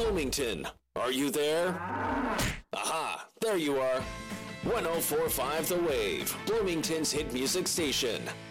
Bloomington, are you there? Aha, there you are. 104.5 The Wave, Bloomington's hit music station.